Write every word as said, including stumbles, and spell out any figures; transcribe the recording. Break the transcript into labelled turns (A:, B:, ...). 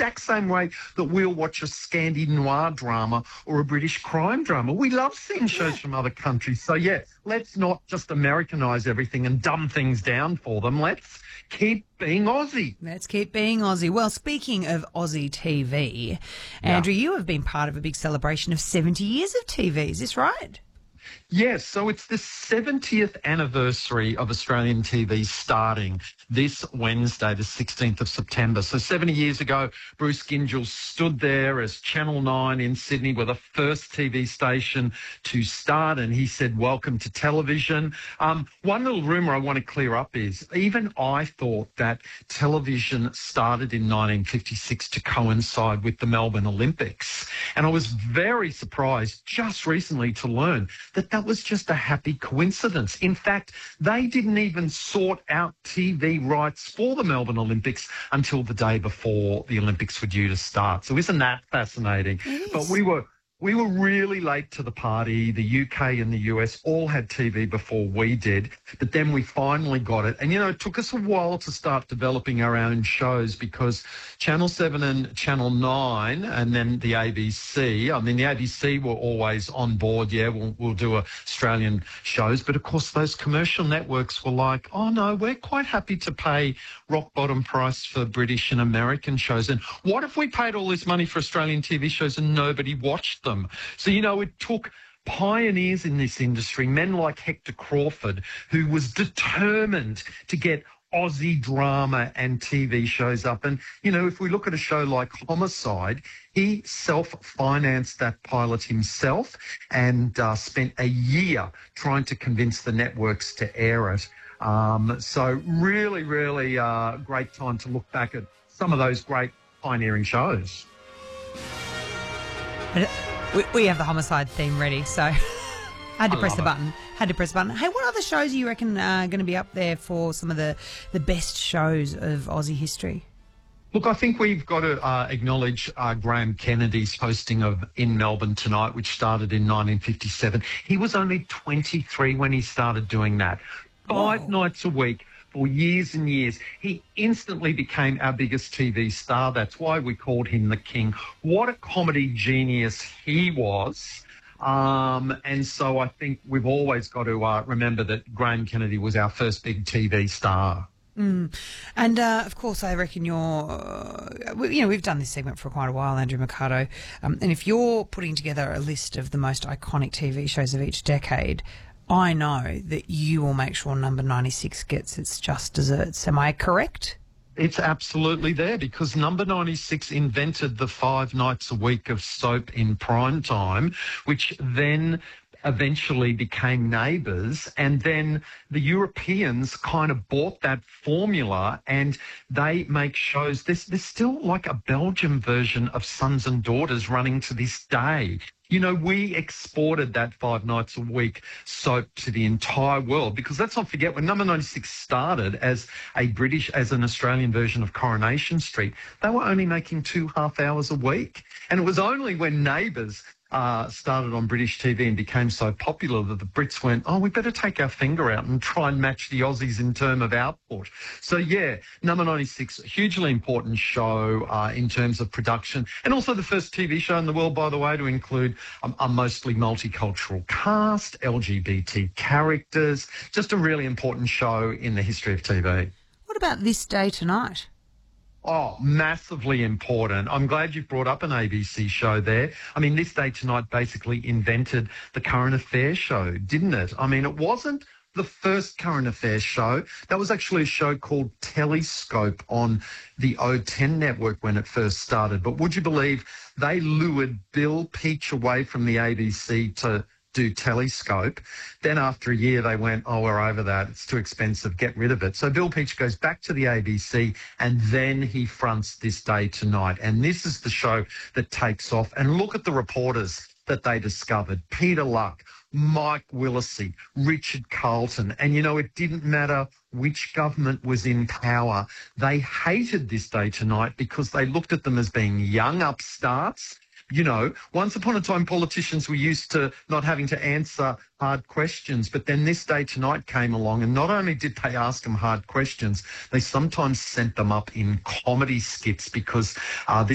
A: exact same way that we'll watch a Scandi noir drama or a British crime drama. We love seeing shows from other countries. So, yeah, let's not just Americanise everything and dumb things down for them. Let's keep being Aussie.
B: Let's keep being Aussie. Well, speaking of Aussie T V, Andrew, yeah. you have been part of a big celebration of seventy years of T V. Is this right?
A: Yes, so it's the seventieth anniversary of Australian T V starting this Wednesday, the sixteenth of September. So seventy years ago, Bruce Gyngell stood there as Channel nine in Sydney were the first T V station to start, and he said, welcome to television. Um, one little rumour I want to clear up is even I thought that television started in nineteen fifty-six to coincide with the Melbourne Olympics. And I was very surprised just recently to learn that that was just a happy coincidence. In fact, they didn't even sort out T V rights for the Melbourne Olympics until the day before the Olympics were due to start. So isn't that fascinating? But we were we were really late to the party. The U K and the U S all had T V before we did, but then we finally got it. And, you know, it took us a while to start developing our own shows because Channel seven and Channel nine and then the A B C, I mean, the A B C were always on board, yeah, we'll, we'll do Australian shows. But, of course, those commercial networks were like, oh, no, we're quite happy to pay rock-bottom price for British and American shows. And what if we paid all this money for Australian T V shows and nobody watched them? So, you know, it took pioneers in this industry, men like Hector Crawford, who was determined to get Aussie drama and T V shows up. And, you know, if we look at a show like Homicide, he self-financed that pilot himself and uh, spent a year trying to convince the networks to air it. Um, so really, really uh, great time to look back at some of those great pioneering shows.
B: We, we have the Homicide theme ready, so had to
A: I
B: press the
A: it.
B: button. Had to press the button. Hey, what other shows do you reckon are going to be up there for some of the, the best shows of Aussie history?
A: Look, I think we've got to uh, acknowledge uh, Graham Kennedy's hosting of In Melbourne Tonight, which started in nineteen fifty-seven. He was only twenty-three when he started doing that. Five
B: Whoa.
A: nights a week for years and years. He instantly became our biggest T V star. That's why we called him the King. What a comedy genius he was. Um, and so I think we've always got to uh, remember that Graham Kennedy was our first big T V star.
B: Mm. And, uh, of course, I reckon you're, uh, you know, we've done this segment for quite a while, Andrew Mercado, um, and if you're putting together a list of the most iconic T V shows of each decade, I know that you will make sure number ninety-six gets its just desserts. Am I correct?
A: It's absolutely there because number ninety-six invented the five nights a week of soap in prime time, which then eventually became Neighbours, and then the Europeans kind of bought that formula and they make shows. There's, there's still like a Belgian version of Sons and Daughters running to this day. You know, we exported that five nights a week soap to the entire world because let's not forget when number ninety-six started as a British, as an Australian version of Coronation Street, they were only making two half hours a week. And it was only when Neighbours Uh, started on British T V and became so popular that the Brits went, oh, we better take our finger out and try and match the Aussies in terms of output. So, yeah, number ninety-six, a hugely important show uh, in terms of production and also the first T V show in the world, by the way, to include um, a mostly multicultural cast, L G B T characters, just a really important show in the history of T V.
B: What about This Day Tonight?
A: Oh, massively important. I'm glad you've brought up an A B C show there. I mean, This Day Tonight basically invented the current affairs show, didn't it? I mean, it wasn't the first current affairs show. That was actually a show called Telescope on the O ten network when it first started. But would you believe they lured Bill Peach away from the A B C to do Telescope. Then after a year, they went, oh, we're over that. It's too expensive. Get rid of it. So Bill Peach goes back to the A B C and then he fronts This Day Tonight. And this is the show that takes off. And look at the reporters that they discovered. Peter Luck, Mike Willesee, Richard Carlton. And, you know, it didn't matter which government was in power. They hated This Day Tonight because they looked at them as being young upstarts. You know, once upon a time, politicians were used to not having to answer hard questions. But then This Day Tonight came along, and not only did they ask them hard questions, they sometimes sent them up in comedy skits because uh,